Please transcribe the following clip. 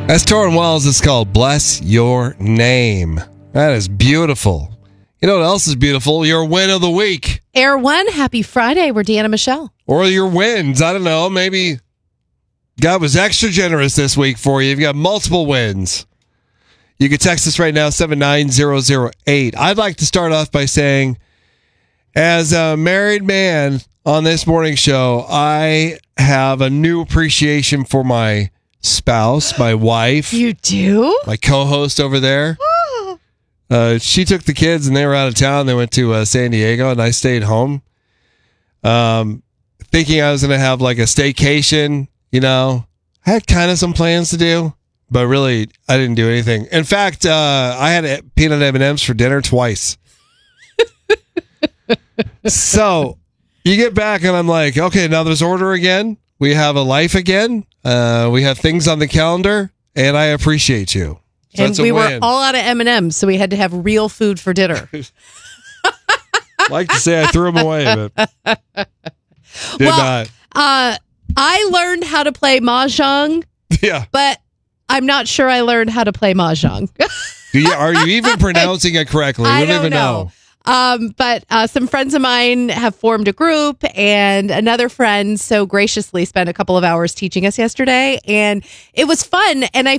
That's Torrin Wells. It's called Bless Your Name. That is beautiful. You know what else is beautiful? Your win of the week. Air One, happy Friday. We're Deanna Michelle. Or your wins. I don't know. Maybe God was extra generous this week for you. You've got multiple wins. You can text us right now, 79008. I'd like to start off by saying, as a married man on this morning show, I have a new appreciation for my spouse, my wife. You do? My co-host over there. She took the kids and they were out of town. They went to San Diego and I stayed home. Thinking I was going to have like a staycation, you know. I had kind of some plans to do, but really I didn't do anything. In fact, I had peanut M&Ms for dinner twice. So you get back and I'm like, okay, now there's order again. We have a life again. We have things on the calendar, and I appreciate you. So and we were all out of M&Ms, so we had to have real food for dinner. Like to say I threw them away, but did not. I learned how to play Mahjong, Yeah. but I'm not sure I learned how to play Mahjong. Are you even pronouncing it correctly? I We don't don't even know. But some friends of mine have formed a group, and another friend so graciously spent a couple of hours teaching us yesterday, and it was fun. And I